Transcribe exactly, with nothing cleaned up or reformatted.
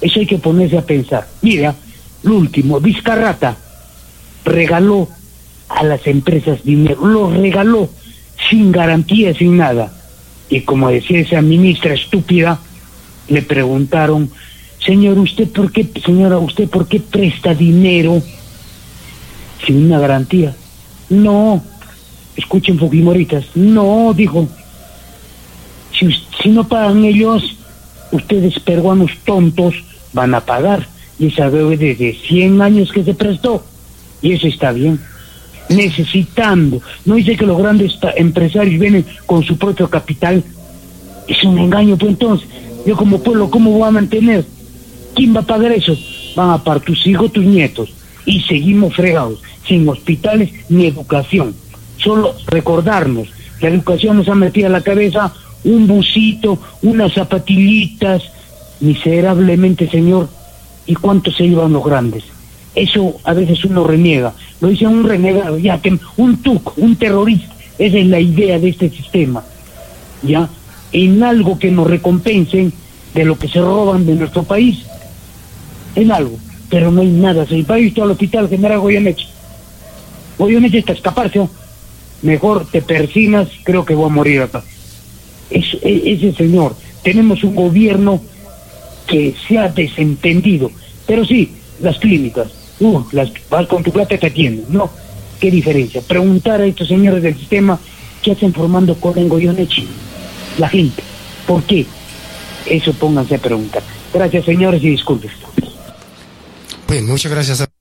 Eso hay que ponerse a pensar. Mira, lo último, Vizcarrata regaló a las empresas dinero, lo regaló sin garantía, sin nada. Y como decía esa ministra estúpida, le preguntaron, señor, ¿usted por qué, señora, usted por qué presta dinero sin una garantía? No, escuchen fujimoritas, no, dijo, si, si no pagan ellos, ustedes peruanos tontos van a pagar, y esa deuda de cien años que se prestó, y eso está bien. Necesitando, no dice que los grandes empresarios vienen con su propio capital, es un engaño. Pues entonces, yo como pueblo, ¿cómo voy a mantener? ¿Quién va a pagar eso? Van a pagar tus hijos, tus nietos, y seguimos fregados, sin hospitales ni educación. Solo recordarnos, la educación nos ha metido a la cabeza un busito, unas zapatillitas, miserablemente, señor, ¿y cuánto se llevan los grandes? Eso a veces uno reniega, lo dice un renegado, ya, que un tuco, un terrorista, esa es la idea de este sistema, ya, en algo que nos recompensen de lo que se roban de nuestro país, en algo, pero no hay nada. Si va visto al hospital general Goyeneche, Goyeneche está escaparse, ¿no? Mejor te persinas, creo que voy a morir acá. Es, es, ese señor, tenemos un gobierno que se ha desentendido, pero sí, las clínicas, uh, las, vas con tu plata y te atienden, no, qué diferencia. Preguntar a estos señores del sistema qué hacen formando cola en Goyeneche, la gente, ¿por qué? Eso pónganse a preguntar. Gracias, señores, y disculpen. Pues muchas gracias a